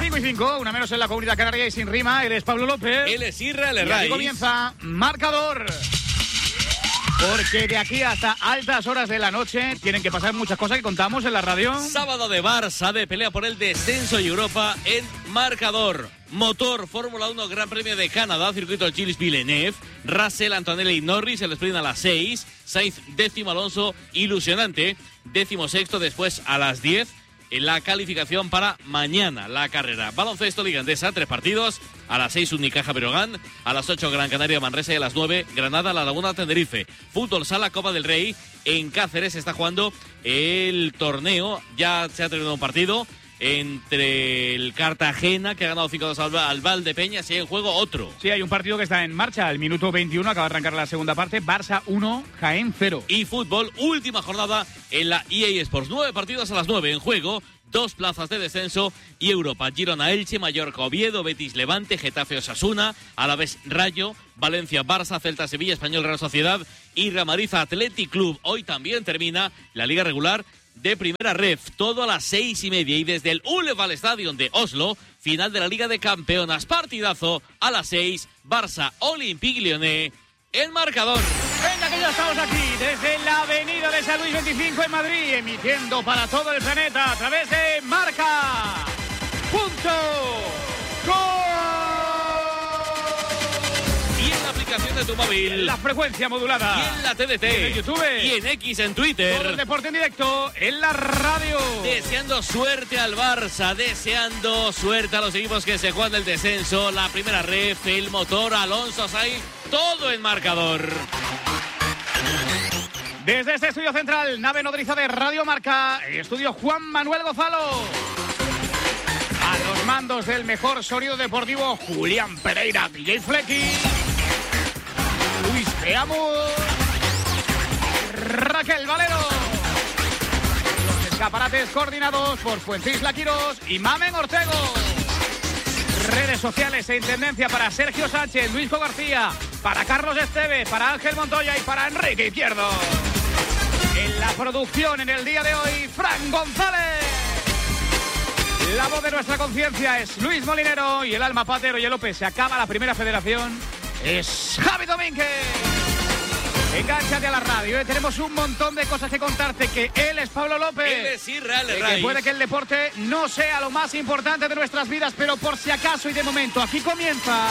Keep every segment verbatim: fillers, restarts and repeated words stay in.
cinco y cinco, una menos en la Comunidad Canaria y sin rima. Él es Pablo López. Él es Isra, él es Y Raiz. aquí comienza Marcador. Porque de aquí hasta altas horas de la noche tienen que pasar muchas cosas que contamos en la radio. Sábado de Barça, de pelea por el descenso y Europa en Marcador. Motor, Fórmula uno, Gran Premio de Canadá, circuito del Gilles Villeneuve. Russell, Antonelli y Norris, el sprint a las seis. Sainz, décimo, Alonso, ilusionante. Décimo sexto, después a las diez. En la calificación para mañana, la carrera. Baloncesto, Liga Endesa, tres partidos. A las seis, Unicaja Breogán. A las ocho, Gran Canaria Manresa. Y a las nueve, Granada, La Laguna, Tenerife. Fútbol Sala, Copa del Rey. En Cáceres se está jugando el torneo. Ya se ha terminado un partido entre el Cartagena, que ha ganado cinco dos al, al Valdepeñas, y en juego otro. Sí, hay un partido que está en marcha. Al minuto veintiuno acaba de arrancar la segunda parte. Barça uno, Jaén cero. Y fútbol, última jornada en la E A Sports. Nueve partidos a las nueve en juego. Dos plazas de descenso y Europa. Girona, Elche, Mallorca, Oviedo, Betis, Levante, Getafe, Osasuna, Alavés, Rayo, Valencia, Barça, Celta, Sevilla, Español, Real Sociedad y Real Madrid, Athletic Club. Hoy también termina la liga regular de Primera Ref, todo a las seis y media, y desde el Uleval Stadium de Oslo, final de la Liga de Campeonas, partidazo a las seis, Barça Olympique Lyonnais, el marcador. Venga, que ya estamos aquí desde la avenida de San Luis veinticinco en Madrid, emitiendo para todo el planeta a través de Marca. Punto. Gol. Y en la aplicación de tu móvil, La frecuencia modulada. y en la T D T, Y en YouTube. y en X en Todo el Twitter. deporte en directo en la radio. Deseando suerte al Barça, deseando suerte a los equipos que se juegan el descenso, la Primera Ref, el motor, Alonso, Sainz, todo en marcador. Desde este estudio central, nave nodriza de Radio Marca, estudio Juan Manuel Gonzalo. A los mandos del mejor sonido deportivo, Julián Pereira, D J Flecky. Luis Peamos. Raquel Valero. Los escaparates coordinados por Fuencisla Quirós y Mamen Ortego. Redes sociales en tendencia para Sergio Sánchez, Luisco García, para Carlos Esteve, para Ángel Montoya y para Enrique Izquierdo. En la producción en el día de hoy, Fran González. La voz de nuestra conciencia es Luis Molinero y el alma pater Oye López. Se acaba la primera federación. Es Javi Domínguez. Engánchate a la radio, ¿eh? Tenemos un montón de cosas que contarte. Que él es Pablo López. Él es Isra, él es Que Raiz. puede que el deporte no sea lo más importante de nuestras vidas, pero por si acaso y de momento, aquí comienza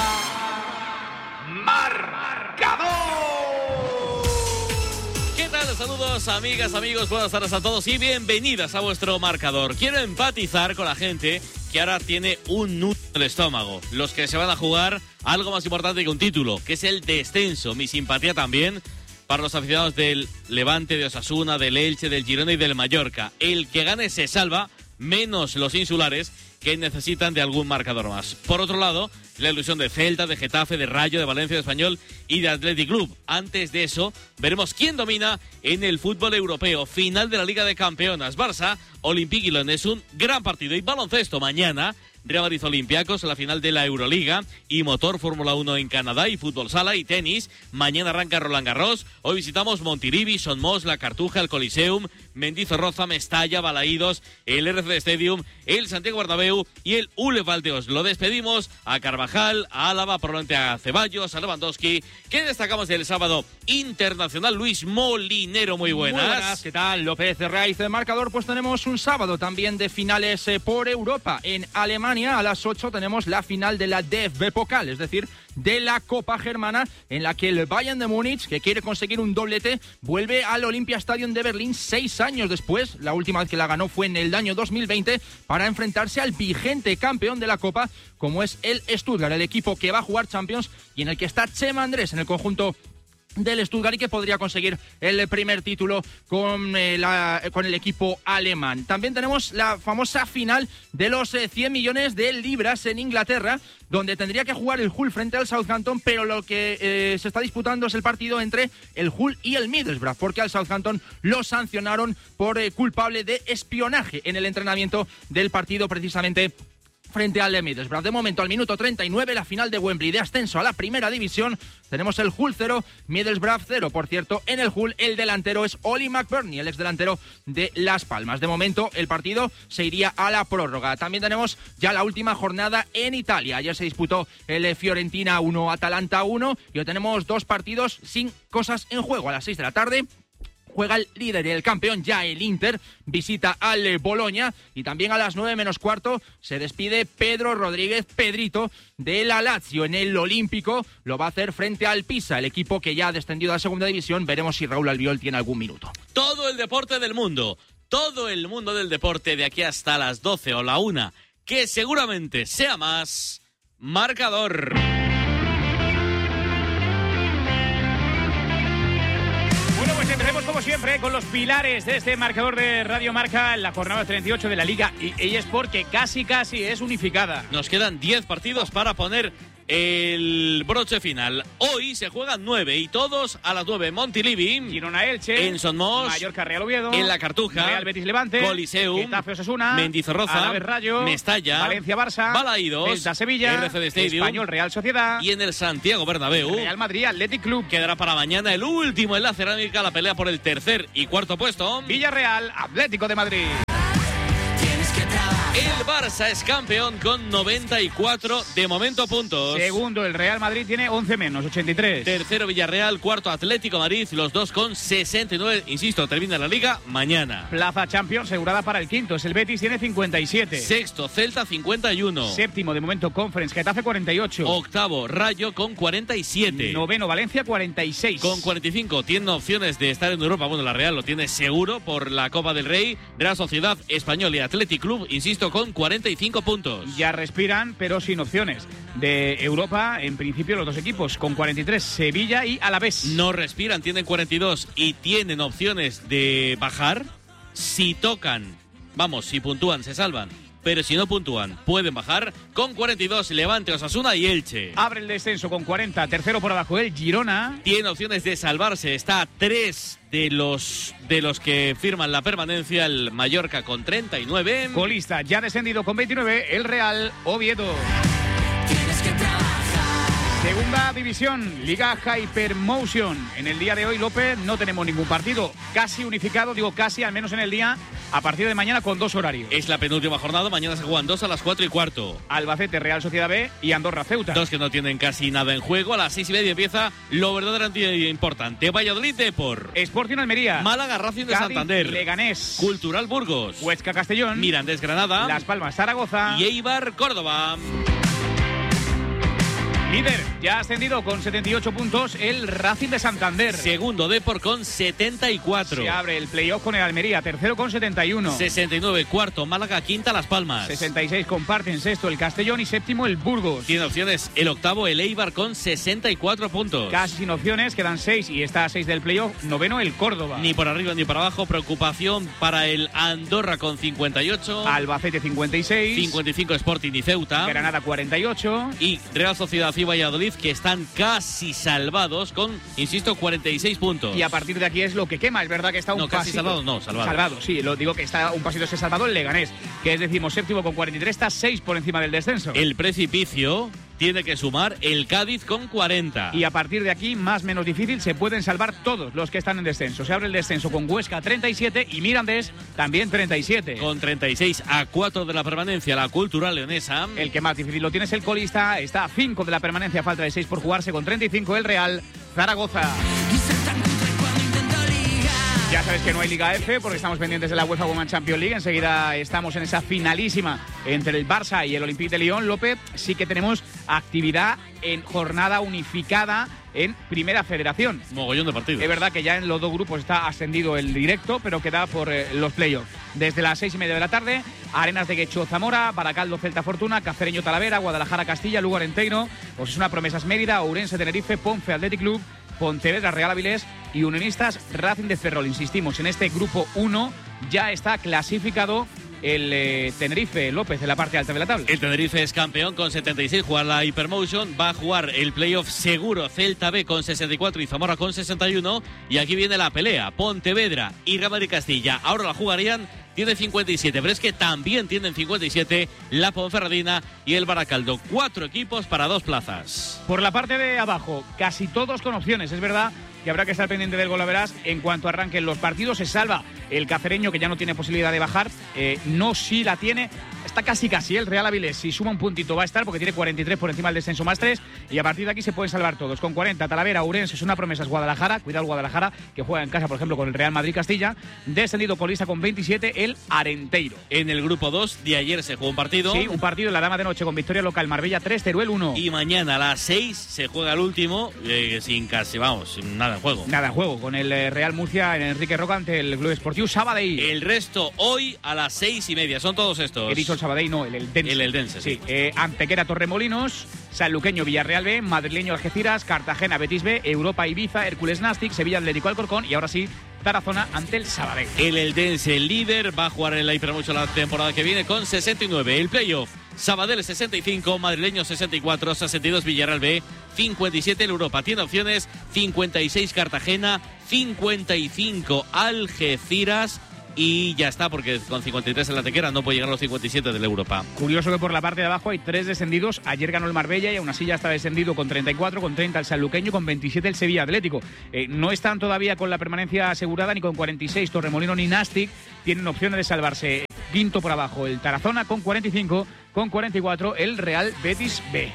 Marcador. ¿Qué tal? Saludos, amigas, amigos, buenas tardes a todos y bienvenidas a vuestro marcador. Quiero empatizar con la gente que ahora tiene un nudo en el estómago. Los que se van a jugar algo más importante que un título, que es el descenso. Mi simpatía también para los aficionados del Levante, de Osasuna, del Elche, del Girona y del Mallorca. El que gane se salva, menos los insulares, que necesitan de algún marcador más. Por otro lado, la ilusión de Celta, de Getafe, de Rayo, de Valencia, de Español y de Athletic Club. Antes de eso, veremos quién domina en el fútbol europeo. Final de la Liga de Campeonas. Barça, Olympique Lyonnais, un gran partido. Y baloncesto mañana, Real Madrid Olympiacos, la final de la Euroliga, y motor Fórmula uno en Canadá, y fútbol sala y tenis. Mañana arranca Roland Garros. Hoy visitamos Montilivi, Son Mos, La Cartuja, el Coliseum, Mendizorroza, Mestalla, Balaídos, el R F D Stadium, el Santiago Bernabéu y el Uleval de Oslo. Despedimos a Carvajal, a Álava, probablemente a Ceballos, a Lewandowski. ¿Qué destacamos del sábado internacional? Luis Molinero, muy buenas. Muy buenas, ¿qué tal? López Raiz de marcador. Pues tenemos un sábado también de finales eh, por Europa. En Alemania a las ocho tenemos la final de la D F B Pokal, es decir, de la Copa Germana, en la que el Bayern de Múnich, que quiere conseguir un doblete, vuelve al Olympia Stadium de Berlín seis años después. La última vez que la ganó fue en el año dos mil veinte para enfrentarse al vigente campeón de la Copa, como es el Stuttgart, el equipo que va a jugar Champions y en el que está Chema Andrés en el conjunto del Stuttgart y que podría conseguir el primer título con, eh, la, con el equipo alemán. También tenemos la famosa final de los eh, cien millones de libras en Inglaterra, donde tendría que jugar el Hull frente al Southampton, pero lo que eh, se está disputando es el partido entre el Hull y el Middlesbrough, porque al Southampton lo sancionaron por eh, culpable de espionaje en el entrenamiento del partido precisamente frente al Middlesbrough. De momento, al minuto treinta y nueve, la final de Wembley de ascenso a la primera división. Tenemos el Hull cero, Middlesbrough cero. Por cierto, en el Hull el delantero es Oli McBurney, el exdelantero de Las Palmas. De momento, el partido se iría a la prórroga. También tenemos ya la última jornada en Italia. Ayer se disputó el Fiorentina uno, Atalanta uno. Y hoy tenemos dos partidos sin cosas en juego. A las seis de la tarde juega el líder y el campeón, ya el Inter, visita al Bologna, y también a las nueve menos cuarto se despide Pedro Rodríguez Pedrito de la Lazio en el Olímpico. Lo va a hacer frente al Pisa, el equipo que ya ha descendido a la segunda división. Veremos si Raúl Albiol tiene algún minuto. Todo el deporte del mundo, todo el mundo del deporte de aquí hasta las doce o la una, que seguramente sea más. Marcador. Empecemos como siempre con los pilares de este marcador de Radio Marca en la jornada treinta y ocho de la Liga eSport, que casi casi es unificada. Nos quedan diez partidos para poner el broche final. Hoy se juegan nueve y todos a las nueve. Montilivi, Girona Elche, en Son Mos, Mallorca Real Oviedo, en La Cartuja, Real Betis Levante, Coliseum, Getafe Osasuna, Mendizorroza, Alavés Rayo, Mestalla, Valencia Barça, Balaídos, Celta Sevilla, R C D Stadium, Español Real Sociedad y en el Santiago Bernabéu Real Madrid Athletic Club. Quedará para mañana el último en la cerámica, la pelea por el tercer y cuarto puesto. Villarreal Atlético de Madrid. El Barça es campeón con noventa y cuatro de momento puntos. Segundo, el Real Madrid tiene once menos, ochenta y tres. Tercero, Villarreal. Cuarto, Atlético Madrid. Los dos con sesenta y nueve. Insisto, termina la Liga mañana. Plaza Champions asegurada para el quinto. Es el Betis, tiene cincuenta y siete. Sexto, Celta, cincuenta y uno. Séptimo, de momento, Conference, Getafe, cuarenta y ocho. Octavo, Rayo con cuarenta y siete. Noveno, Valencia, cuarenta y seis. Con cuarenta y cinco. Tiene opciones de estar en Europa. Bueno, la Real lo tiene seguro por la Copa del Rey. Real Sociedad, Español y Athletic Club, insisto, con cuarenta y cinco puntos. Ya respiran, pero sin opciones. De Europa, en principio, los dos equipos, con cuarenta y tres, Sevilla y Alavés. No respiran, tienen cuarenta y dos y tienen opciones de bajar. Si tocan, vamos, si puntúan, se salvan. Pero si no puntúan, pueden bajar. Con cuarenta y dos, Levante, Osasuna y Elche. Abre el descenso con cuarenta, tercero por abajo el Girona. Tiene opciones de salvarse, está a tres de los, de los que firman la permanencia, el Mallorca con treinta y nueve. Colista ya descendido con veintinueve, el Real Oviedo. Segunda división, Liga Hypermotion. En el día de hoy, López, no tenemos ningún partido. Casi unificado, digo casi, al menos en el día, a partir de mañana con dos horarios. Es la penúltima jornada, mañana se juegan dos a las cuatro y cuarto. Albacete, Real Sociedad B y Andorra Ceuta. Dos que no tienen casi nada en juego. A las seis y media empieza lo verdaderamente importante. Valladolid, Depor. Sporting Almería. Málaga, Racing de Cádiz, Santander. Leganés. Cultural Burgos. Huesca, Castellón. Mirandés, Granada. Las Palmas, Zaragoza. Y Eibar, Córdoba. Líder, ya ha ascendido con setenta y ocho puntos el Racing de Santander. Segundo, Depor con setenta y cuatro. Se abre el playoff con el Almería, tercero con setenta y uno. sesenta y nueve, cuarto, Málaga, quinta, Las Palmas. sesenta y seis comparten sexto el Castellón y séptimo el Burgos. Tiene opciones el octavo, el Eibar con sesenta y cuatro puntos. Casi sin opciones, quedan seis y está a seis del playoff. Noveno el Córdoba. Ni por arriba ni por abajo. Preocupación para el Andorra con cincuenta y ocho. Albacete cincuenta y seis. cincuenta y cinco Sporting y Ceuta. Granada cuarenta y ocho. Y Real Sociedad y Valladolid, que están casi salvados con, insisto, cuarenta y seis puntos. Y a partir de aquí es lo que quema. Es verdad que está un no, casi pasito. salvados, no, salvados. Salvado, sí. Lo digo que está un pasito se salvado el Leganés, que es decimoséptimo con cuarenta y tres, está seis por encima del descenso. El precipicio tiene que sumar el Cádiz con cuarenta. Y a partir de aquí, más o menos difícil, se pueden salvar todos los que están en descenso. Se abre el descenso con Huesca treinta y siete y Mirandés también treinta y siete. Con treinta y seis a cuatro de la permanencia, la Cultural Leonesa. El que más difícil lo tiene es el colista. Está a cinco de la permanencia, falta de seis por jugarse, con treinta y cinco el Real Zaragoza. Ya sabes que no hay Liga F porque estamos pendientes de la UEFA Women's Champions League. Enseguida estamos en esa finalísima entre el Barça y el Olympique de Lyon. López, sí que tenemos actividad en jornada unificada en Primera Federación. Mogollón de partidos. Es verdad que ya en los dos grupos está ascendido el directo, pero queda por eh, los playoffs. Desde las seis y media de la tarde, Arenas de Guecho Zamora, Baracaldo Celta Fortuna, Cacereño Talavera, Guadalajara Castilla, Lugo Arenteiro, Osasuna Promesas Mérida, Ourense Tenerife, Ponce Athletic Club, Pontevedra Real Avilés y Unionistas Racing de Ferrol. Insistimos, en este grupo uno ya está clasificado el eh, Tenerife, López, en la parte alta de la tabla. El Tenerife es campeón con setenta y seis, juega la Hypermotion, va a jugar el playoff seguro Celta B con sesenta y cuatro y Zamora con sesenta y uno. Y aquí viene la pelea, Pontevedra y Real Madrid Castilla. Ahora la jugarían, tiene cincuenta y siete, pero es que también tienen cincuenta y siete la Ponferradina y el Baracaldo. Cuatro equipos para dos plazas. Por la parte de abajo, casi todos con opciones, es verdad que habrá que estar pendiente del golaveras en cuanto arranquen los partidos. Se salva el Cacereño, que ya no tiene posibilidad de bajar, eh, no sí la tiene, está casi casi el Real Avilés, si suma un puntito va a estar porque tiene cuarenta y tres por encima del descenso más tres, y a partir de aquí se pueden salvar todos, con cuarenta Talavera, Ourense, es una promesa, es Guadalajara, cuidado Guadalajara, que juega en casa por ejemplo con el Real Madrid Castilla, descendido colista con veintisiete el Arenteiro. En el grupo dos de ayer se jugó un partido. Sí, un partido en la Dama de Noche con victoria local, Marbella tres, Teruel uno. Y mañana a las seis se juega el último, eh, sin casi, vamos, sin nada en juego. Nada en juego, con el eh, Real Murcia en Enrique Roca ante el Club Esportivo Sabadell. El resto hoy a las seis y media, son todos estos. He dicho el Sabadell, no, el Eldense. El Eldense, sí. sí. Eh, Antequera Torremolinos, Sanluqueño Villarreal B, Madrileño Algeciras, Cartagena Betis B, Europa Ibiza, Hércules Nastic, Sevilla Atlético Alcorcón y ahora sí, Tarazona ante el Sabadell. El Eldense, el líder, va a jugar en la Hypermucho la temporada que viene con sesenta y nueve. El playoff, Sabadell sesenta y cinco, Madrileño sesenta y cuatro, sesenta y dos Villarreal B, cincuenta y siete el Europa. Tiene opciones, cincuenta y seis Cartagena, cincuenta y cinco Algeciras. Y ya está, porque con cincuenta y tres en la Antequera no puede llegar a los cincuenta y siete del Europa. Curioso que por la parte de abajo hay tres descendidos. Ayer ganó el Marbella y aún así ya está descendido con treinta y cuatro, con treinta el Sanluqueño, con veintisiete el Sevilla Atlético. Eh, no están todavía con la permanencia asegurada ni con cuarenta y seis Torremolino ni Nastic. Tienen opciones de salvarse. Quinto por abajo el Tarazona con cuarenta y cinco, con cuarenta y cuatro el Real Betis B.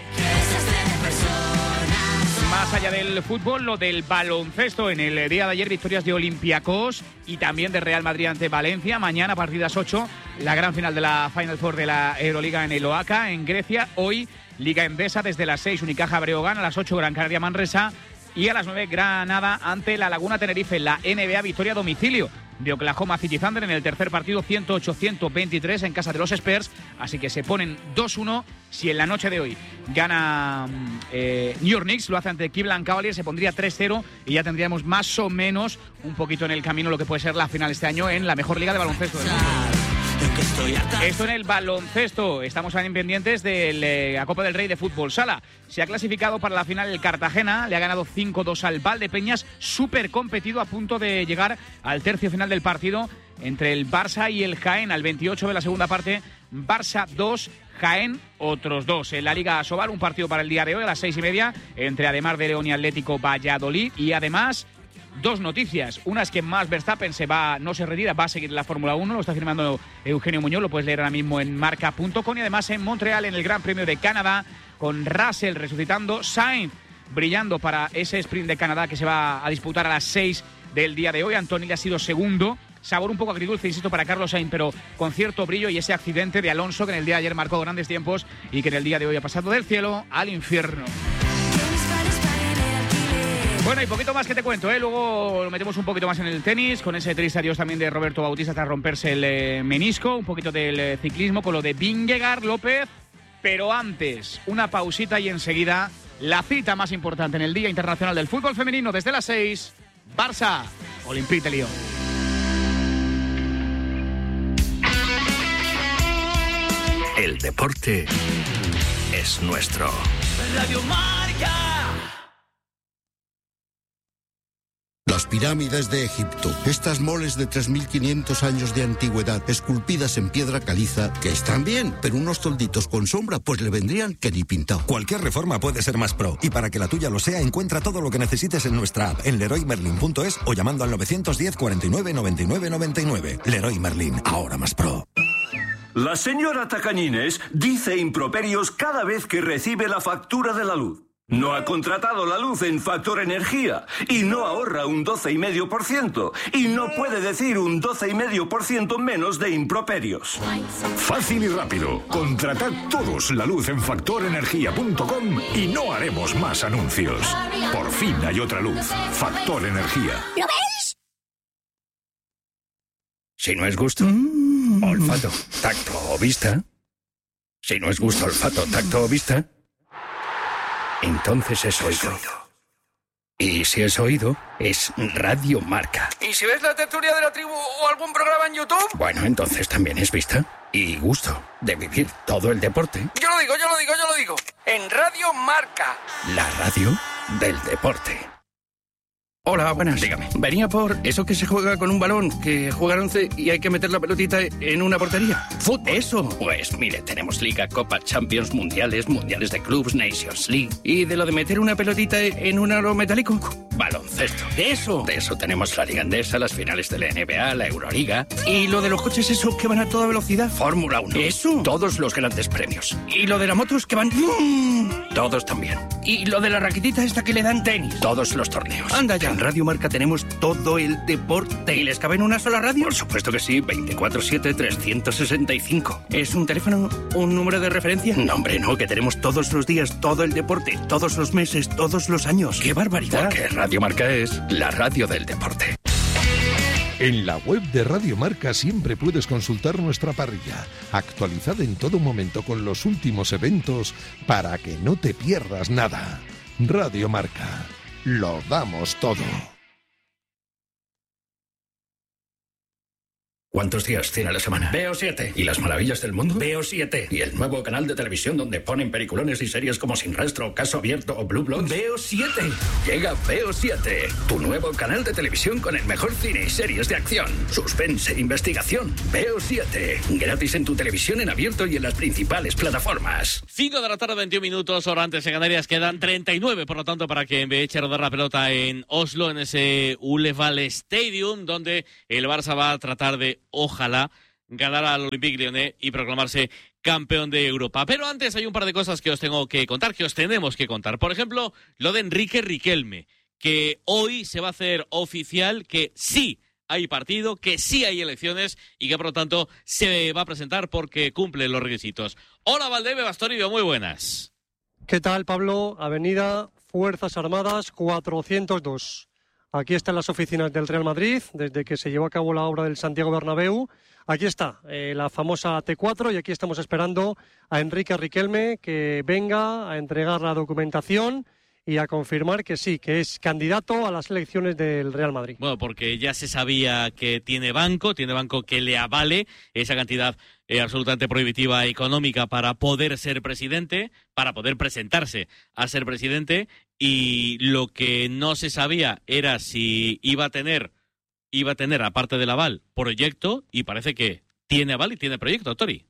Más allá del fútbol, lo del baloncesto. En el día de ayer, victorias de Olympiacos y también de Real Madrid ante Valencia. Mañana, a partir de las ocho, la gran final de la Final Four de la Euroliga en el Oaca, en Grecia. Hoy, Liga Endesa, desde las seis, Unicaja Breogán, a las ocho, Gran Canaria Manresa. Y a las nueve, Granada ante la Laguna Tenerife. La N B A, victoria a domicilio de Oklahoma City Thunder en el tercer partido, ciento ocho a ciento veintitrés en casa de los Spurs, así que se ponen dos uno. Si en la noche de hoy gana eh, New York Knicks, lo hace ante Cleveland Cavaliers, se pondría tres cero y ya tendríamos más o menos un poquito en el camino lo que puede ser la final este año en la mejor liga de baloncesto del mundo. Esto en el baloncesto. Estamos también pendientes de la Copa del Rey de Fútbol Sala. Se ha clasificado para la final el Cartagena, le ha ganado cinco dos al Valdepeñas, súper competido, a punto de llegar al tercio final del partido entre el Barça y el Jaén. Al veintiocho de la segunda parte, Barça dos, Jaén otros dos. En la Liga Asobal, un partido para el día de hoy a las seis y media entre Ademar de León y Atlético Valladolid. Y además, dos noticias. Una es que Max Verstappen se va, no se retira, va a seguir en la Fórmula uno, lo está firmando Eugenio Muñoz, lo puedes leer ahora mismo en marca punto com. Y además en Montreal, en el Gran Premio de Canadá, con Russell resucitando, Sainz brillando para ese sprint de Canadá que se va a disputar a las seis del día de hoy. Antonio ha sido segundo. Sabor un poco agridulce, insisto, para Carlos Sainz, pero con cierto brillo, y ese accidente de Alonso que en el día de ayer marcó grandes tiempos y que en el día de hoy ha pasado del cielo al infierno. Bueno, y poquito más que te cuento, ¿eh? Luego lo metemos un poquito más en el tenis, con ese triste adiós también de Roberto Bautista tras romperse el eh, menisco, un poquito del eh, ciclismo con lo de Vingegaard, López, pero antes, una pausita y enseguida la cita más importante en el Día Internacional del Fútbol Femenino desde las seis, Barça, Olympique de Lyon. El deporte es nuestro. Radio Marca. Las pirámides de Egipto, estas moles de tres mil quinientos años de antigüedad, esculpidas en piedra caliza, que están bien, pero unos tolditos con sombra, pues le vendrían que ni pintado. Cualquier reforma puede ser más pro, y para que la tuya lo sea, encuentra todo lo que necesites en nuestra app, en leroy merlin punto es o llamando al novecientos diez, cuarenta y nueve, noventa y nueve, noventa y nueve. Leroy Merlin, ahora más pro. La señora Tacañines dice improperios cada vez que recibe la factura de la luz. No ha contratado la luz en Factor Energía y no ahorra un doce coma cinco por ciento y no puede decir un doce coma cinco por ciento menos de improperios. Fácil y rápido. Contratad todos la luz en factor energía punto com y no haremos más anuncios. Por fin hay otra luz. Factor Energía. ¿Lo ves? Si no es gusto, mm. olfato, tacto o vista. Si no es gusto, olfato, tacto o vista, entonces es oído. Y si es oído, es Radio Marca. ¿Y si ves la tertulia de la tribu o algún programa en YouTube? Bueno, entonces también es vista y gusto de vivir todo el deporte. Yo lo digo, yo lo digo, yo lo digo. En Radio Marca. La radio del deporte. Hola, buenas. Dígame. Venía por eso que se juega con un balón, que juegan once y hay que meter la pelotita en una portería. ¿Fútbol? Eso. Pues mire, tenemos Liga, Copa, Champions, Mundiales, Mundiales de Clubs, Nations League. ¿Y de lo de meter una pelotita en un aro metálico? Baloncesto. Eso. De eso tenemos la Liga Endesa, las finales de la N B A, la Euroliga. ¿Y lo de los coches eso que van a toda velocidad? Fórmula uno. Eso. Todos los grandes premios. ¿Y lo de las motos que van...? Todos también. ¿Y lo de la raquetita esta que le dan tenis? Todos los torneos. Anda ya. En Radio Marca tenemos todo el deporte. ¿Y les cabe en una sola radio? Por supuesto que sí, veinticuatro siete, trescientos sesenta y cinco. ¿Es un teléfono, un número de referencia? No, hombre, no, que tenemos Todos los días, todo el deporte, todos los meses, todos los años. ¡Qué barbaridad! Porque Radio Marca es la radio del deporte. En la web de Radio Marca siempre puedes consultar nuestra parrilla, actualizada en todo momento con los últimos eventos para que no te pierdas nada. Radio Marca, lo damos todo. ¿Cuántos días tiene a la semana? Veo siete. ¿Y las maravillas del mundo? Veo siete. ¿Y el nuevo canal de televisión donde ponen peliculones y series como Sin Rastro, Caso Abierto o Blue Bloods? Veo siete. Llega Veo siete, tu nuevo canal de televisión con el mejor cine y series de acción, suspense, investigación. Veo siete, gratis en tu televisión en abierto y en las principales plataformas. cinco de la tarde, veintiún minutos, hora antes en Canarias, quedan treinta y nueve, por lo tanto, para que eche a rodar la pelota en Oslo, en ese Uleval Stadium, donde el Barça va a tratar de, ojalá, ganar al Olympique Lyonnais y proclamarse campeón de Europa. Pero antes hay un par de cosas que os tengo que contar, que os tenemos que contar. Por ejemplo, lo de Enrique Riquelme, que hoy se va a hacer oficial que sí hay partido, que sí hay elecciones y que por lo tanto se va a presentar porque cumple los requisitos. Hola Valdebe, Bastorido, muy buenas. ¿Qué tal, Pablo? Avenida Fuerzas Armadas cuatrocientos dos. Aquí están las oficinas del Real Madrid, desde que se llevó a cabo la obra del Santiago Bernabéu. Aquí está eh, la famosa T cuatro y aquí estamos esperando a Enrique Riquelme que venga a entregar la documentación y a confirmar que sí, que es candidato a las elecciones del Real Madrid. Bueno, porque ya se sabía que tiene banco, tiene banco que le avale esa cantidad eh, absolutamente prohibitiva económica para poder ser presidente, para poder presentarse a ser presidente, y lo que no se sabía era si iba a tener, iba a tener, aparte del aval, proyecto, y parece que tiene aval y tiene proyecto, Tori.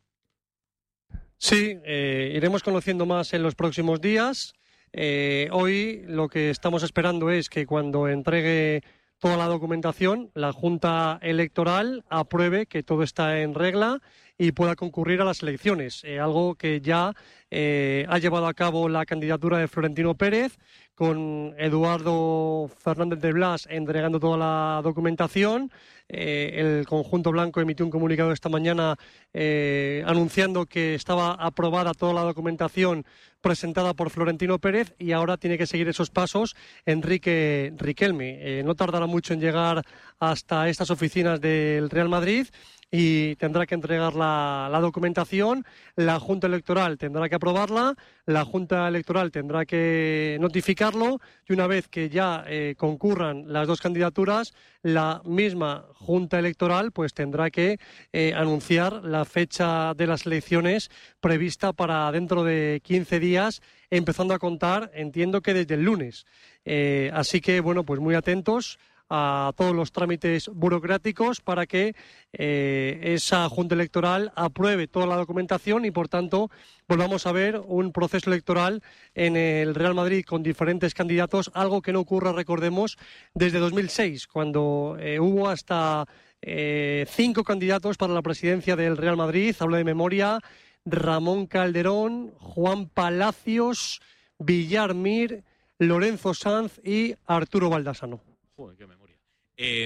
Sí, eh, iremos conociendo más en los próximos días. Eh, hoy lo que estamos esperando es que cuando entregue toda la documentación, la Junta Electoral apruebe que todo está en regla y pueda concurrir a las elecciones, eh, algo que ya eh, ha llevado a cabo la candidatura de Florentino Pérez, con Eduardo Fernández de Blas entregando toda la documentación. Eh, el conjunto blanco emitió un comunicado esta mañana eh, anunciando que estaba aprobada toda la documentación presentada por Florentino Pérez y ahora tiene que seguir esos pasos Enrique Riquelme. Eh, no tardará mucho en llegar hasta estas oficinas del Real Madrid y tendrá que entregar la, la documentación, la Junta Electoral tendrá que aprobarla, la Junta Electoral tendrá que notificarlo y una vez que ya eh, concurran las dos candidaturas, la misma Junta Electoral pues tendrá que eh, anunciar la fecha de las elecciones prevista para dentro de quince días, empezando a contar, entiendo que desde el lunes. Eh, así que, bueno, pues muy atentos a todos los trámites burocráticos para que eh, esa Junta Electoral apruebe toda la documentación y, por tanto, volvamos a ver un proceso electoral en el Real Madrid con diferentes candidatos, algo que no ocurra, recordemos, desde dos mil seis, cuando eh, hubo hasta eh, cinco candidatos para la presidencia del Real Madrid. Hablo de memoria: Ramón Calderón, Juan Palacios, Villar Mir, Lorenzo Sanz y Arturo Baldasano. Joder, qué memoria. Eh,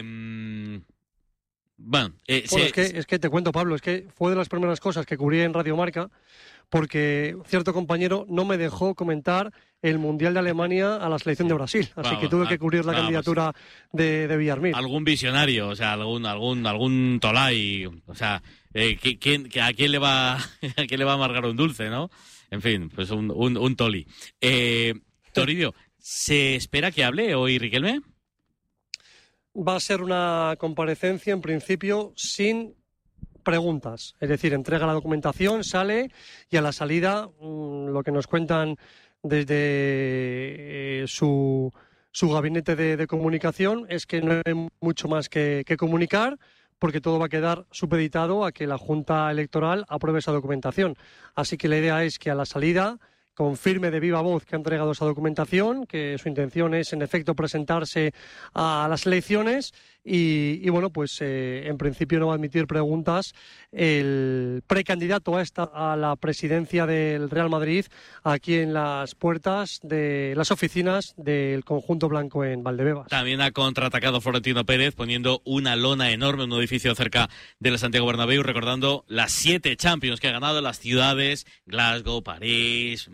bueno, eh, bueno se, es, que, es que te cuento, Pablo, es que fue de las primeras cosas que cubrí en Radio Marca, porque cierto compañero no me dejó comentar el Mundial de Alemania a la selección de Brasil, así vamos, que tuve que cubrir la vamos, candidatura de, de Villar Mir. Algún visionario, o sea, algún algún algún Tolai, o sea, eh, ¿quién, ¿a quién le va a quién le va a amargar un dulce, no? En fin, pues un, un, un Toli. Eh, Toribio, ¿Se espera que hable hoy Riquelme? Va a ser una comparecencia, en principio, sin preguntas. Es decir, entrega la documentación, sale y a la salida mmm, lo que nos cuentan desde eh, su, su gabinete de, de comunicación es que no hay mucho más que, que comunicar, porque todo va a quedar supeditado a que la Junta Electoral apruebe esa documentación. Así que la idea es que a la salida confirme de viva voz que ha entregado esa documentación, que su intención es, en efecto, presentarse a las elecciones y, y bueno, pues eh, en principio no va a admitir preguntas el precandidato a, esta, a la presidencia del Real Madrid aquí en las puertas de las oficinas del conjunto blanco en Valdebebas. También ha contraatacado Florentino Pérez poniendo una lona enorme en un edificio cerca del Santiago Bernabéu, recordando las siete Champions que ha ganado las ciudades Glasgow, París,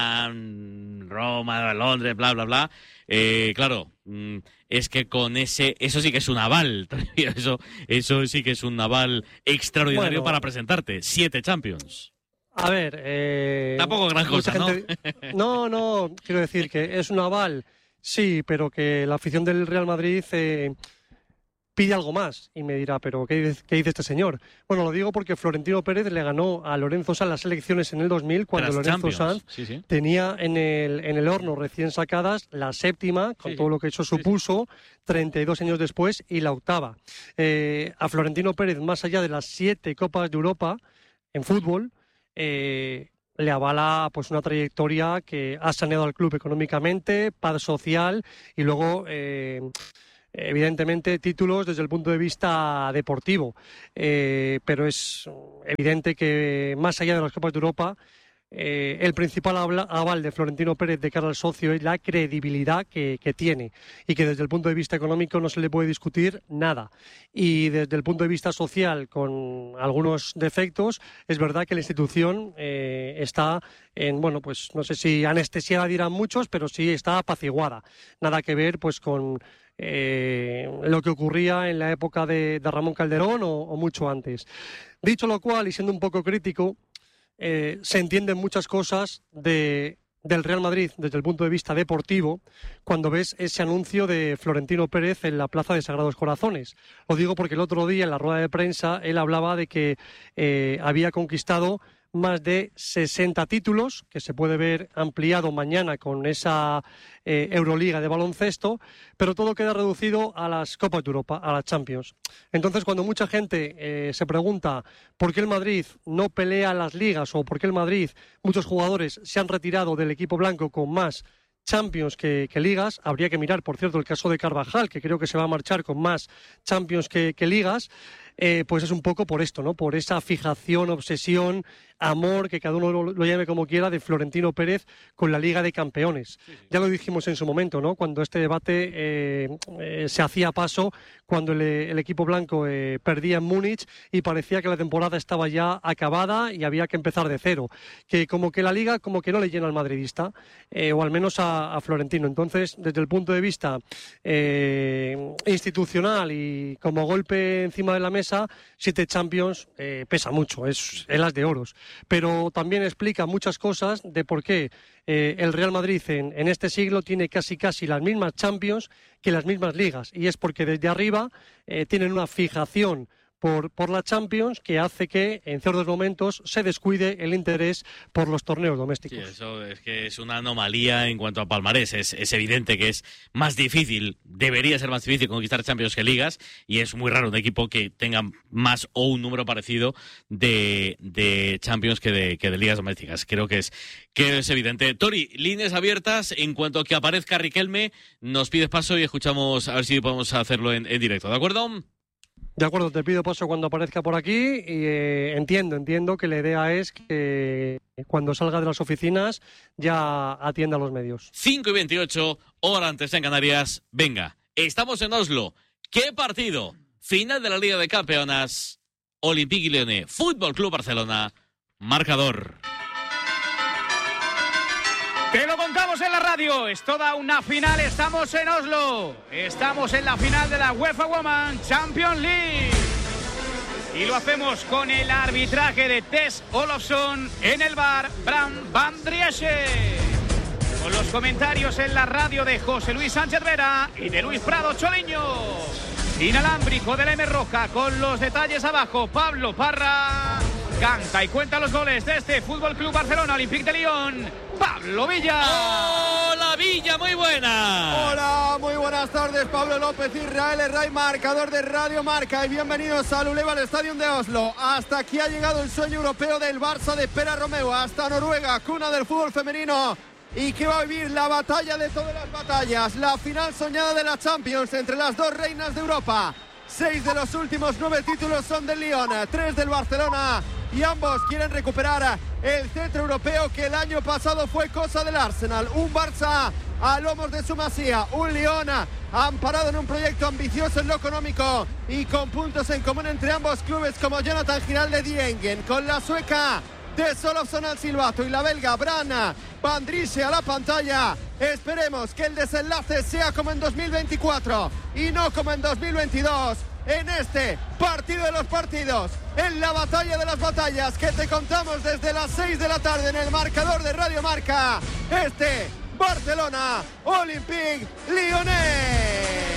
Milán, Roma, Londres, bla, bla, bla. Eh, claro, es que con ese, eso sí que es un aval, eso, eso sí que es un aval extraordinario bueno, para presentarte. Siete Champions. A ver, eh, tampoco gran cosa, gente, ¿no? No, no, quiero decir que es un aval, sí, pero que la afición del Real Madrid eh, pide algo más y me dirá, pero ¿qué dice, ¿qué dice este señor? Bueno, lo digo porque Florentino Pérez le ganó a Lorenzo Sanz las elecciones en el dos mil, cuando Lorenzo Champions. Sanz sí, sí. tenía en el, en el horno recién sacadas la séptima, con sí, todo lo que eso supuso, sí, sí. treinta y dos años después, y la octava. Eh, a Florentino Pérez, más allá de las siete Copas de Europa en fútbol, eh, le avala pues una trayectoria que ha saneado al club económicamente, paz social y luego... Eh, evidentemente títulos desde el punto de vista deportivo, eh, pero es evidente que más allá de las Copas de Europa, eh, el principal aval de Florentino Pérez de cara al socio es la credibilidad que, que tiene y que desde el punto de vista económico no se le puede discutir nada. Y desde el punto de vista social, con algunos defectos, es verdad que la institución eh, está en, bueno, pues no sé si anestesiada dirán muchos, pero sí está apaciguada. Nada que ver pues con Eh, lo que ocurría en la época de, de Ramón Calderón o, o mucho antes. Dicho lo cual, y siendo un poco crítico, eh, se entienden muchas cosas de, del Real Madrid desde el punto de vista deportivo cuando ves ese anuncio de Florentino Pérez en la Plaza de Sagrados Corazones. Lo digo porque el otro día en la rueda de prensa él hablaba de que eh, había conquistado más de sesenta títulos, que se puede ver ampliado mañana con esa eh, Euroliga de baloncesto, pero todo queda reducido a las Copas de Europa, a las Champions. Entonces, cuando mucha gente eh, se pregunta por qué el Madrid no pelea las ligas o por qué el Madrid, muchos jugadores se han retirado del equipo blanco con más Champions que, que ligas, habría que mirar, por cierto, el caso de Carvajal, que creo que se va a marchar con más Champions que, que ligas, eh, pues es un poco por esto, ¿no? Por esa fijación, obsesión, amor, que cada uno lo, lo llame como quiera, de Florentino Pérez con la Liga de Campeones. Sí, sí. Ya lo dijimos en su momento, ¿no? Cuando este debate eh, eh, se hacía paso, cuando el, el equipo blanco eh, perdía en Múnich y parecía que la temporada estaba ya acabada y había que empezar de cero. Que como que la Liga como que no le llena al madridista, eh, o al menos a, a Florentino. Entonces, desde el punto de vista eh, institucional y como golpe encima de la mesa, siete Champions eh, pesa mucho, es el as de oros. Pero también explica muchas cosas de por qué eh, el Real Madrid en, en este siglo tiene casi casi las mismas Champions que las mismas ligas. Y es porque desde arriba eh, tienen una fijación Por, por la Champions, que hace que en ciertos momentos se descuide el interés por los torneos domésticos. Sí, eso es que es una anomalía en cuanto a palmarés. Es, es evidente que es más difícil, debería ser más difícil conquistar Champions que ligas, y es muy raro un equipo que tenga más o un número parecido de, de Champions que de, que de ligas domésticas. Creo que es, que es evidente. Tori, líneas abiertas, en cuanto que aparezca Riquelme, nos pides paso y escuchamos a ver si podemos hacerlo en, en directo, ¿de acuerdo? De acuerdo, te pido paso cuando aparezca por aquí y eh, entiendo, entiendo que la idea es que cuando salga de las oficinas ya atienda a los medios. cinco y veintiocho, hora antes en Canarias. Venga, estamos en Oslo. ¿Qué partido? Final de la Liga de Campeonas. Olympique Lyonnais, Fútbol Club Barcelona. Marcador. Te lo contamos en la radio, es toda una final, estamos en Oslo, estamos en la final de la UEFA Women Champions League y lo hacemos con el arbitraje de Tess Olofsson, en el bar Bram Van Driesche. Con los comentarios en la radio de José Luis Sánchez Vera y de Luis Prado Choliño. Inalámbrico de la M Roja, con los detalles abajo, Pablo Parra. Canta y cuenta los goles de este Fútbol Club Barcelona, Olympique de Lyon, Pablo Villa. ¡Hola, Villa! Muy buena. Hola, muy buenas tardes, Pablo López, Israel Herray, marcador de Radio Marca, y bienvenidos al Uleval Stadium de Oslo. Hasta aquí ha llegado el sueño europeo del Barça de Pere Romeu, hasta Noruega, cuna del fútbol femenino, y que va a vivir la batalla de todas las batallas, la final soñada de la Champions entre las dos reinas de Europa. Seis de los últimos nueve títulos son del Lyon, tres del Barcelona, y ambos quieren recuperar el cetro europeo que el año pasado fue cosa del Arsenal. Un Barça a lomos de su masía, un Lyon amparado en un proyecto ambicioso en lo económico y con puntos en común entre ambos clubes, como Jonathan Giralde Diengen, con la sueca Tess Olofsson al silbato y la belga Brana Van Driessen a la pantalla. Esperemos que el desenlace sea como en dos mil veinticuatro y no como en dos mil veintidós, en este partido de los partidos, en la batalla de las batallas que te contamos desde las seis de la tarde en el marcador de Radio Marca. Este Barcelona Olympique Lyonnais.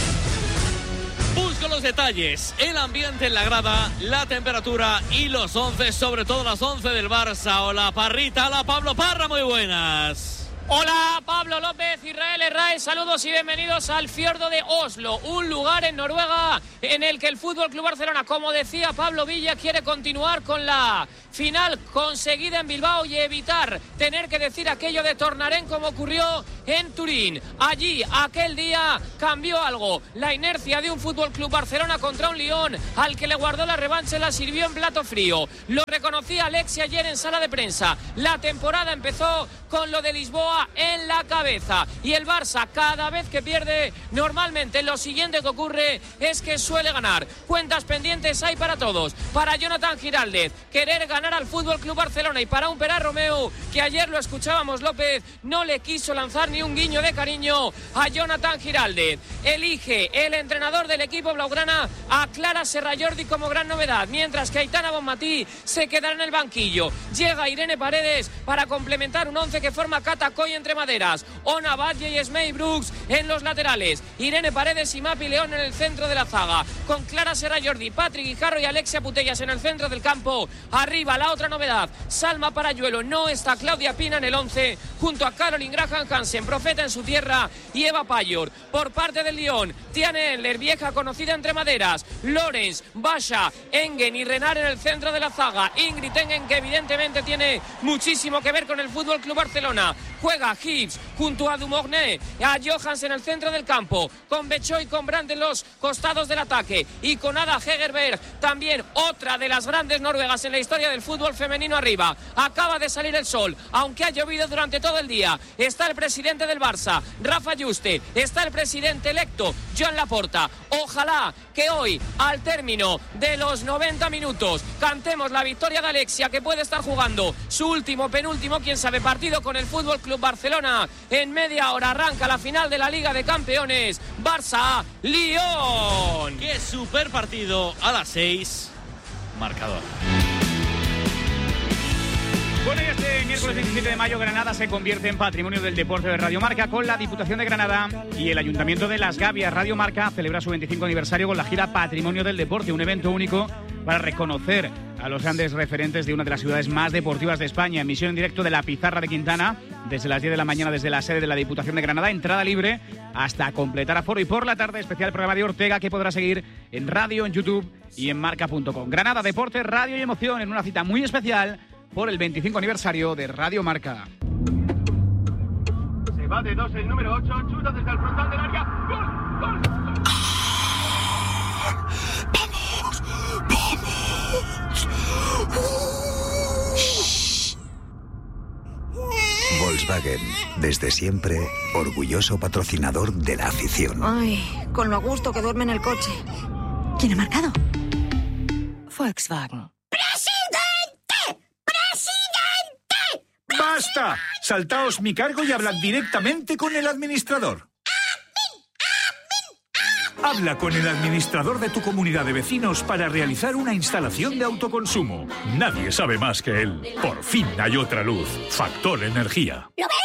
Busco los detalles, el ambiente en la grada, la temperatura y los once, sobre todo las once del Barça. Hola, Parrita, hola, Pablo Parra, muy buenas. Hola, Pablo López, Israel Herray, saludos y bienvenidos al fiordo de Oslo, un lugar en Noruega en el que el Fútbol Club Barcelona, como decía Pablo Villa, quiere continuar con la final conseguida en Bilbao y evitar tener que decir aquello de Tornarén como ocurrió en Turín. Allí, aquel día, cambió algo. La inercia de un Fútbol Club Barcelona contra un Lyon al que le guardó la revancha, la sirvió en plato frío. Lo reconocía Alexi ayer en sala de prensa. La temporada empezó con lo de Lisboa en la cabeza, y el Barça, cada vez que pierde, normalmente lo siguiente que ocurre es que suele ganar. Cuentas pendientes hay para todos, para Jonathan Giraldez, querer ganar al Fútbol Club Barcelona, y para un Pere Romeu que ayer lo escuchábamos, López, no le quiso lanzar ni un guiño de cariño a Jonathan Giraldez. Elige el entrenador del equipo blaugrana a Clara Serrallordi como gran novedad, mientras que Aitana Bonmatí se quedará en el banquillo. Llega Irene Paredes para complementar un once que forma Cata Coy entre maderas, Ona Badge y Smey Brooks en los laterales, Irene Paredes y Mapi León en el centro de la zaga, con Clara Serrallordi, Patrick Guijarro y Alexia Putellas en el centro del campo. Arriba la otra novedad, Salma Parayuelo, no está Claudia Pina en el once, junto a Caroline Graham Hansen, profeta en su tierra, y Eva Payor. Por parte del Lyon, Tiane Eller, vieja conocida entre maderas, Lorenz, Basha, Engen y Renard en el centro de la zaga, Ingrid Engen, que evidentemente tiene muchísimo que ver con el Fútbol Club Barcelona. Juega Hibbs junto a Dumornay, a Johans en el centro del campo, con Becho y con Brandt en los costados del ataque, y con Ada Hegerberg, también otra de las grandes noruegas en la historia del fútbol femenino arriba. Acaba de salir el sol, aunque ha llovido durante todo el día. Está el presidente del Barça, Rafa Juste, está el presidente electo, Joan Laporta. Ojalá que hoy, al término de los noventa minutos, cantemos la victoria de Alexia, que puede estar jugando su último, penúltimo, quién sabe, partido con el Fútbol Club Barcelona. En media hora arranca la final de la Liga de Campeones, Barça-Lyon. ¡Qué super partido! A las seis, marcador. Bueno, y este miércoles veintisiete de mayo, Granada se convierte en Patrimonio del Deporte de Radio Marca, con la Diputación de Granada y el Ayuntamiento de Las Gavias. Radio Marca celebra su veinticinco aniversario con la gira Patrimonio del Deporte, un evento único para reconocer a los grandes referentes de una de las ciudades más deportivas de España. Emisión en directo de la Pizarra de Quintana desde las diez de la mañana desde la sede de la Diputación de Granada. Entrada libre hasta completar aforo, y por la tarde especial programa de Ortega que podrá seguir en radio, en YouTube y en marca punto com. Granada, deporte, radio y emoción en una cita muy especial por el veinticinco aniversario de Radio Marca. Se va de dos el número ocho, chuta desde el frontal del área. ¡Gol! ¡Gol! ¡Vamos! ¡Vamos! Volkswagen, desde siempre, orgulloso patrocinador de la afición. Ay, con lo a gusto que duerme en el coche. ¿Quién ha marcado? Volkswagen. ¡Basta! Saltaos mi cargo y hablad directamente con el administrador. Habla con el administrador de tu comunidad de vecinos para realizar una instalación de autoconsumo. Nadie sabe más que él. Por fin hay otra luz. Factor Energía. ¿Lo ves?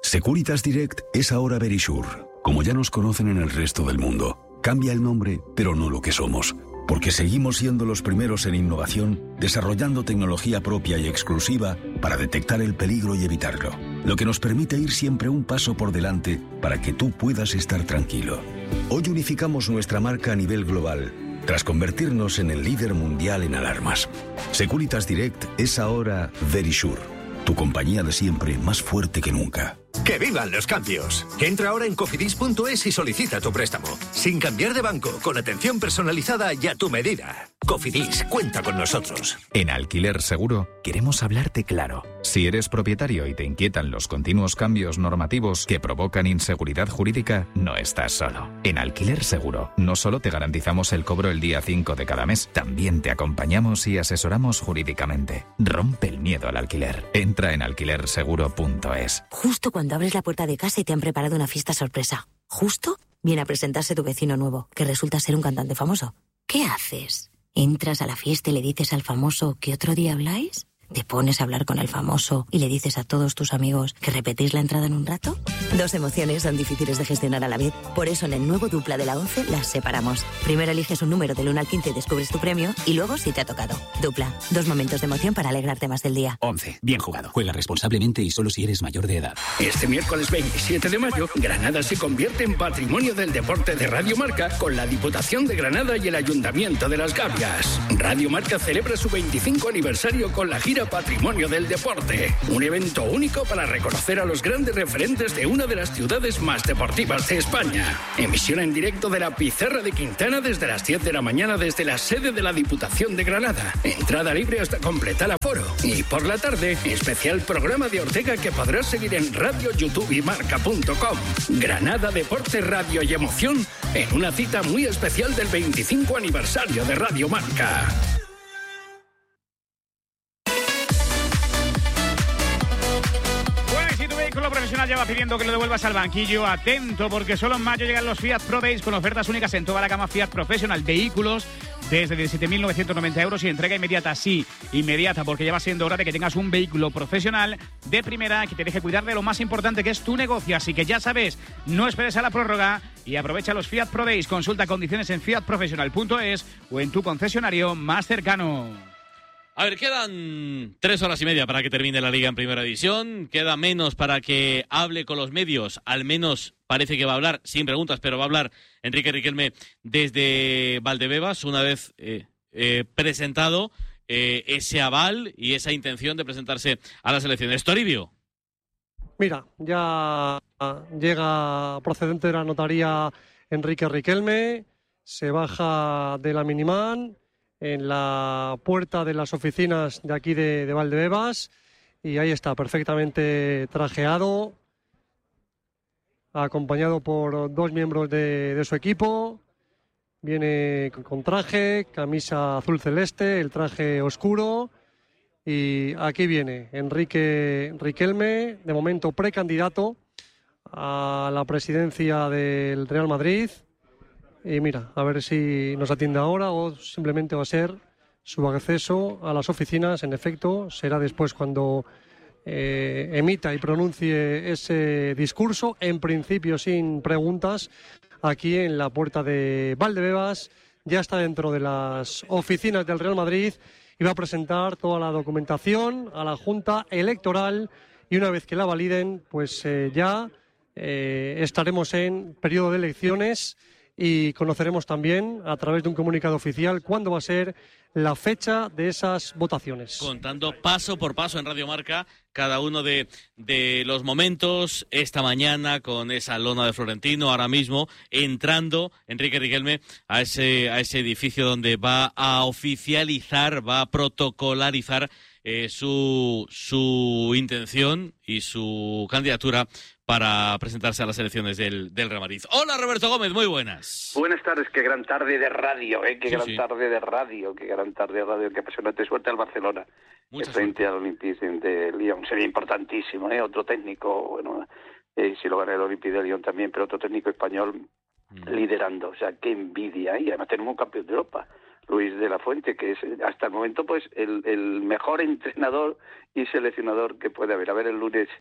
Securitas Direct es ahora Verisure, como ya nos conocen en el resto del mundo. Cambia el nombre, pero no lo que somos. Porque seguimos siendo los primeros en innovación, desarrollando tecnología propia y exclusiva para detectar el peligro y evitarlo. Lo que nos permite ir siempre un paso por delante para que tú puedas estar tranquilo. Hoy unificamos nuestra marca a nivel global, tras convertirnos en el líder mundial en alarmas. Securitas Direct es ahora Verisure, tu compañía de siempre más fuerte que nunca. ¡Que vivan los cambios! Entra ahora en cofidis punto es y solicita tu préstamo. Sin cambiar de banco, con atención personalizada y a tu medida. Cofidis, cuenta con nosotros. En Alquiler Seguro queremos hablarte claro. Si eres propietario y te inquietan los continuos cambios normativos que provocan inseguridad jurídica, no estás solo. En Alquiler Seguro no solo te garantizamos el cobro el día cinco de cada mes, también te acompañamos y asesoramos jurídicamente. Rompe el miedo al alquiler. Entra en alquiler seguro punto es. Justo cuando abres la puerta de casa y te han preparado una fiesta sorpresa. Justo viene a presentarse tu vecino nuevo, que resulta ser un cantante famoso. ¿Qué haces? ¿Entras a la fiesta y le dices al famoso que otro día habláis? ¿Te pones a hablar con el famoso y le dices a todos tus amigos que repetís la entrada en un rato? Dos emociones son difíciles de gestionar a la vez. Por eso en el nuevo Dupla de la once las separamos. Primero eliges un número del uno al quince y descubres tu premio, y luego si te ha tocado. Dupla, dos momentos de emoción para alegrarte más del día. once. Bien jugado. Juega responsablemente y solo si eres mayor de edad. Este miércoles veintisiete de mayo, Granada se convierte en Patrimonio del Deporte de Radio Marca con la Diputación de Granada y el Ayuntamiento de Las Gavias. Radio Marca celebra su veinticinco aniversario con la gira Patrimonio del Deporte, un evento único para reconocer a los grandes referentes de una de las ciudades más deportivas de España. Emisión en directo de la Pizarra de Quintana desde las diez de la mañana desde la sede de la Diputación de Granada. Entrada libre hasta completar aforo. Y por la tarde, especial programa de Ortega que podrás seguir en radio, YouTube y marca punto com. Granada, deporte, radio y emoción en una cita muy especial del veinticinco aniversario de Radio Marca. Vehículo profesional ya va pidiendo que lo devuelvas al banquillo. Atento, porque solo en mayo llegan los Fiat Pro Days con ofertas únicas en toda la gama Fiat Professional. Vehículos desde diecisiete mil novecientos noventa euros y entrega inmediata. Sí, inmediata, porque ya va siendo hora de que tengas un vehículo profesional de primera que te deje cuidar de lo más importante, que es tu negocio. Así que ya sabes, no esperes a la prórroga y aprovecha los Fiat Pro Days. Consulta condiciones en fiat professional punto es o en tu concesionario más cercano. A ver, quedan tres horas y media para que termine la Liga en Primera División. Queda menos para que hable con los medios. Al menos parece que va a hablar, sin preguntas, pero va a hablar Enrique Riquelme desde Valdebebas, una vez eh, eh, presentado eh, ese aval y esa intención de presentarse a las elecciones. Toribio. Mira, ya llega procedente de la notaría Enrique Riquelme, se baja de la Minimán en la puerta de las oficinas de aquí de, de Valdebebas, y ahí está, perfectamente trajeado, acompañado por dos miembros de, de su equipo. Viene con traje, camisa azul celeste, el traje oscuro, y aquí viene Enrique Riquelme, de momento precandidato a la presidencia del Real Madrid. Y mira, a ver si nos atiende ahora o simplemente va a ser su acceso a las oficinas. En efecto, será después cuando eh, emita y pronuncie ese discurso, en principio sin preguntas, aquí en la puerta de Valdebebas. Ya está dentro de las oficinas del Real Madrid y va a presentar toda la documentación a la Junta Electoral, y una vez que la validen, pues eh, ya eh, estaremos en periodo de elecciones. Y conoceremos también, a través de un comunicado oficial, cuándo va a ser la fecha de esas votaciones. Contando paso por paso en Radio Marca cada uno de, de los momentos. Esta mañana con esa lona de Florentino, ahora mismo entrando Enrique Riquelme a ese, a ese edificio donde va a oficializar, va a protocolarizar eh, su, su intención y su candidatura para presentarse a las elecciones del, del Real Madrid. Hola, Roberto Gómez, muy buenas. Buenas tardes, qué gran tarde de radio, ¿eh? Qué sí, gran sí. tarde de radio, qué gran tarde de radio, qué apasionante. Suerte al Barcelona, Mucha frente al Olympique de Lyon. Sería importantísimo, ¿eh? Otro técnico, bueno, eh, si lo gana el Olympique de Lyon también, pero otro técnico español mm. liderando. O sea, qué envidia, ¿eh? Y además tenemos un campeón de Europa, Luis de la Fuente, que es hasta el momento pues el, el mejor entrenador y seleccionador que puede haber. A ver el lunes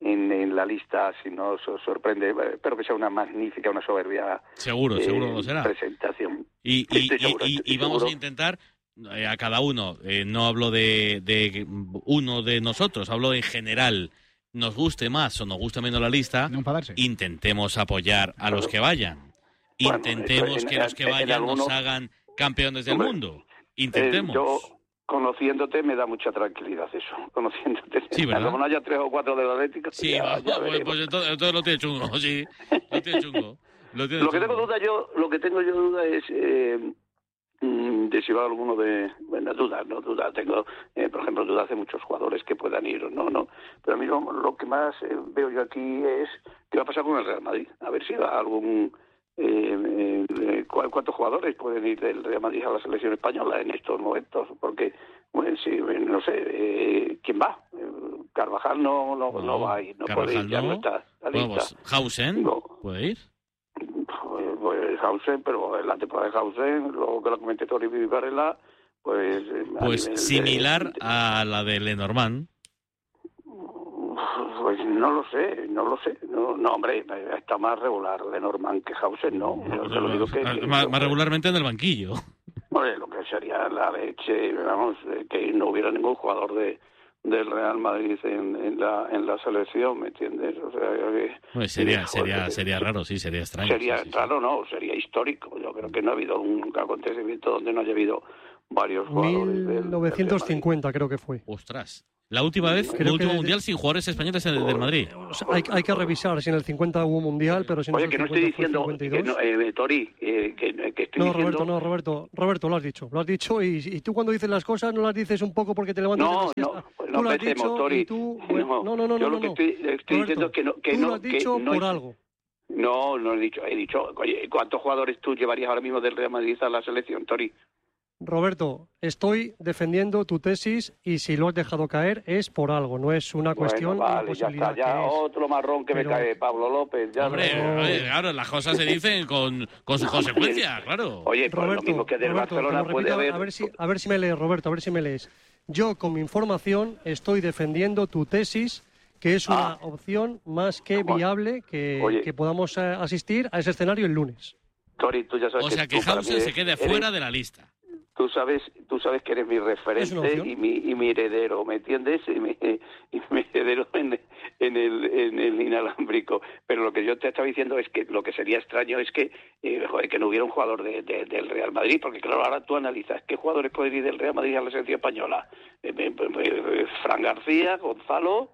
en, en la lista, si no os sorprende. Espero que sea una magnífica, una soberbia seguro, eh, seguro lo será. presentación. Y, y, y, y, y vamos seguro. a intentar eh, a cada uno, eh, no hablo de, de uno de nosotros, hablo en general, nos guste más o nos guste menos la lista, no intentemos apoyar a los que vayan. Bueno, intentemos en, que los que vayan algunos, nos hagan campeones del hombre, mundo. Intentemos. Eh, yo, conociéndote, me da mucha tranquilidad eso. Conociéndote. Sí, ¿verdad? Como no haya tres o cuatro de los Atléticos. Sí, ya, va, ya pues, pues entonces, entonces lo tiene chungo, sí. Lo tiene chungo. Lo, tiene lo que chungo. tengo duda yo, lo que tengo yo duda es eh, de si va alguno de... Bueno, duda, no duda. Tengo, eh, por ejemplo, dudas de muchos jugadores que puedan ir o no, no. Pero a mí lo, lo que más eh, veo yo aquí es qué va a pasar con el Real Madrid. A ver si va algún... Eh, eh, ¿Cuántos jugadores pueden ir del Real Madrid a la selección española en estos momentos? Porque, bueno, sí, no sé, eh, ¿quién va? Carvajal no no, no, no va a ir, no puede ir, ya no, no está. Bueno, pues, ¿Hausen no. puede ir? Pues, pues Hausen, pero en la temporada de Hausen, luego que lo comenté Tori Varela, pues... Pues similar de, a la de Lenormand. Pues no lo sé, no lo sé. No, no hombre, está más regular Lenormand que Hausen, ¿no? Yo te lo digo que, que, más, más regularmente en el banquillo. Bueno, lo que sería la leche, vamos, que no hubiera ningún jugador de del Real Madrid en, en la en la selección, ¿me entiendes? O sea, que, pues sería sería joder, sería raro, sí, sería extraño. Sería sí, sí, raro, sí. no, sería histórico. Yo creo que no ha habido un acontecimiento donde no haya habido varios jugadores. mil novecientos cincuenta del, del creo que fue. Ostras. La última vez, el último de... mundial sin jugadores españoles en el del Madrid. O sea, hay, hay que revisar si en el cincuenta hubo mundial, pero si no. Oye, que no estoy diciendo, que no, eh, Tori, eh, que, que estoy no, diciendo... Roberto, no, Roberto, Roberto, lo has dicho, lo has dicho y, y tú cuando dices las cosas no las dices un poco porque te levantas no, de la siesta. No, pues tú no lo has pensemos, dicho Tori. Y tú, bueno, no, no, no, yo no, lo que no. estoy, estoy Roberto, diciendo que no, que tú no, lo has dicho que no, por algo. No, no he dicho, he dicho, oye, ¿cuántos jugadores tú llevarías ahora mismo del Real Madrid a la selección, Tori? Roberto, estoy defendiendo tu tesis y si lo has dejado caer es por algo, no es una cuestión bueno, vale, de posibilidad. Ya está, ya que es. otro marrón que Pero... me cae, Pablo López. Ya Hombre, no... oye, claro, las cosas se dicen con, con sus consecuencias, claro. Oye, pues Roberto, lo mismo que del Roberto, Barcelona puede repita, haber... A ver, si, a ver si me lees, Roberto, a ver si me lees. Yo, con mi información, estoy defendiendo tu tesis, que es una ah. opción más que viable que, Oye. que podamos uh, asistir a ese escenario el lunes. Tori, tú ya sabes o sea, que, que Hausen se quede eres... fuera de la lista. Tú sabes, tú sabes que eres mi referente y mi, y mi heredero, ¿me entiendes? Y mi, y mi heredero en, en, el, en el inalámbrico. Pero lo que yo te estaba diciendo es que lo que sería extraño es que, eh, joder, que no hubiera un jugador de, de, del Real Madrid, porque claro, ahora tú analizas qué jugadores pueden ir del Real Madrid a la selección española. Eh, eh, eh, Fran García, Gonzalo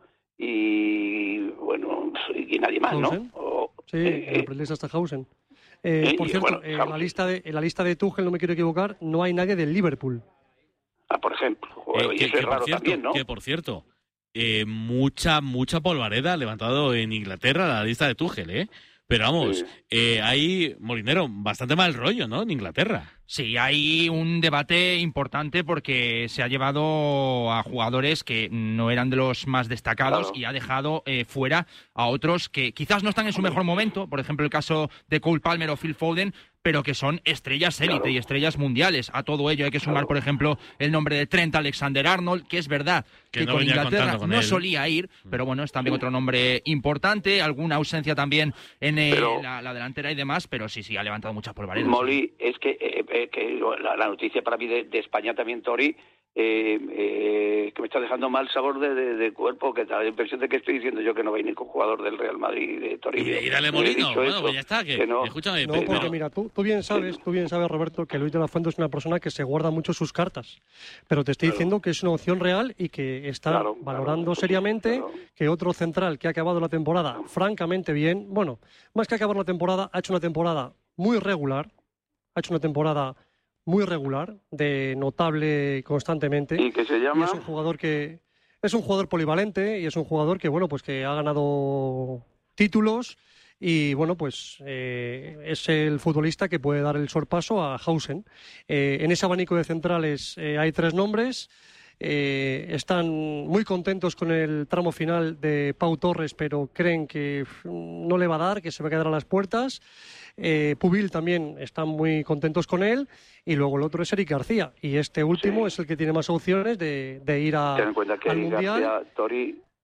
y, bueno, y nadie más, ¿Hausen? ¿no? O, sí, eh, el hasta Hausen. Eh, eh, por cierto, bueno, eh, en, la lista de, en la lista de Tuchel, no me quiero equivocar, no hay nadie del Liverpool. Ah, por ejemplo. Bueno, eh, y que, eso que es raro cierto, también, ¿no? Que, por cierto, eh, mucha, mucha polvareda ha levantado en Inglaterra la lista de Tuchel, ¿eh? Pero vamos, sí. eh, hay, Molinero, bastante mal rollo, ¿no? En Inglaterra. Sí, hay un debate importante porque se ha llevado a jugadores que no eran de los más destacados claro. y ha dejado eh, fuera a otros que quizás no están en su mejor momento, por ejemplo el caso de Cole Palmer o Phil Foden, pero que son estrellas élite claro. y estrellas mundiales. A todo ello hay que sumar, claro. por ejemplo, el nombre de Trent Alexander-Arnold, que es verdad que, que no con Inglaterra con no él. solía ir, pero bueno, es también sí. otro nombre importante, alguna ausencia también en eh, pero, la, la delantera y demás, pero sí, sí, ha levantado muchas polvaredas. Molly, sí. es que... Eh, que la, la noticia para mí de, de España también, Tori, eh, eh, que me está dejando mal sabor de, de, de cuerpo, que da la impresión de que estoy diciendo yo que no va a ir ningún jugador del Real Madrid de Tori. Y, y dale Molino, bueno, eso, pues ya está, que, que no. Escúchame. No, porque no. mira, tú, tú bien sabes, tú bien sabes, Roberto, que Luis de la Fuente es una persona que se guarda mucho sus cartas, pero te estoy claro. diciendo que es una opción real y que está claro, valorando claro, seriamente claro. que otro central que ha acabado la temporada francamente bien, bueno, más que acabar la temporada, ha hecho una temporada muy regular, ha hecho una temporada muy regular, de notable constantemente. ¿Y qué se llama? Y es un jugador que es un jugador polivalente y es un jugador que bueno, pues que ha ganado títulos y bueno, pues eh, es el futbolista que puede dar el sorpaso a Hausen. Eh, en ese abanico de centrales eh, hay tres nombres. Eh, están muy contentos con el tramo final de Pau Torres, pero creen que no le va a dar, que se va a quedar a las puertas. Eh, Pubil también están muy contentos con él. Y luego el otro es Eric García. Y este último sí. es el que tiene más opciones de, de ir a, Ten en cuenta que al Eric Mundial. García, Tori,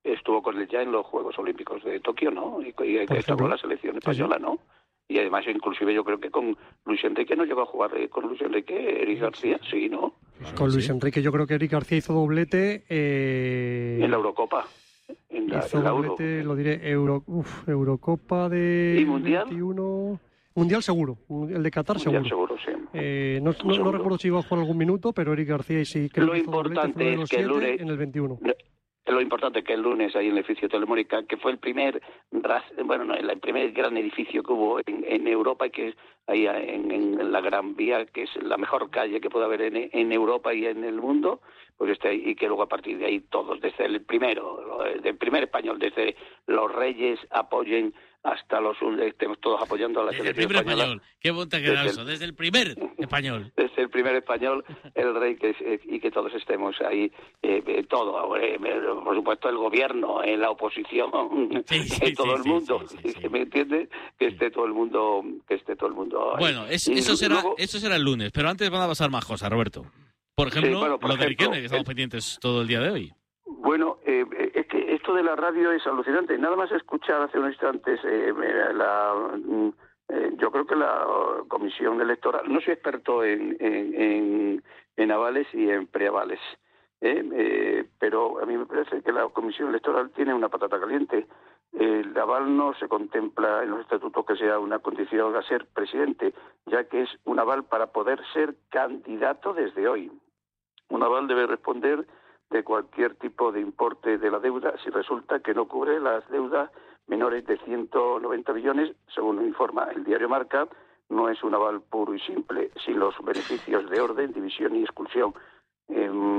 estuvo con él ya en los Juegos Olímpicos de Tokio, ¿no? Y, y estuvo con la selección española, ¿no? Y además, inclusive yo creo que con Luis Enrique no llegó a jugar, eh, con Luis Enrique, Eric García, sí, ¿no? Con Luis Enrique yo creo que Eric García hizo doblete. Eh... En la Eurocopa. En la, hizo en la doblete, Euro. lo diré, Euro, uf, Eurocopa de ¿Y Mundial? veintiuno. Mundial seguro, el de Qatar Mundial seguro. seguro, sí. Eh, no, no, no recuerdo si iba a jugar algún minuto, pero Eric García y sí creo Lo que hizo doblete, importante fue uno de es los que el siete lunes... en el veintiuno. Lo importante es que el lunes ahí en el edificio Telemónica, que fue el primer ras, bueno, no, el primer gran edificio que hubo en, en Europa, y que es ahí en, en la Gran Vía, que es la mejor calle que puede haber en, en Europa y en el mundo, pues está ahí, y que luego a partir de ahí todos, desde el primero, el primer español, desde los Reyes apoyen hasta los estemos todos apoyando a la desde selección el primer española. español. Qué buen te ha quedado Desde eso. el- Desde el primer español. Desde el primer español, el rey, que, es- y que todos estemos ahí, eh, eh, todo, eh, por supuesto el gobierno, eh, la oposición, eh, todo el mundo, ¿me entiendes? Que esté todo el mundo, que esté todo el mundo ahí. Bueno, es- Y eso, será, luego- eso será el lunes, pero antes van a pasar más cosas, Roberto. Por ejemplo, Sí, bueno, por lo de ejemplo, Riquelme, que estamos el- pendientes todo el día de hoy. Bueno, eh, es que esto de la radio es alucinante. Nada más escuchar hace unos instantes eh, la, mm, eh, yo creo que la comisión electoral, no soy experto en, en, en, en avales y en preavales, ¿eh? Eh, pero a mí me parece que la comisión electoral tiene una patata caliente. El aval no se contempla en los estatutos que sea una condición a ser presidente, ya que es un aval para poder ser candidato desde hoy. Un aval debe responder de cualquier tipo de importe de la deuda si resulta que no cubre las deudas menores de ciento noventa billones, según informa el diario Marca. No es un aval puro y simple, sin los beneficios de orden, división y expulsión. Eh,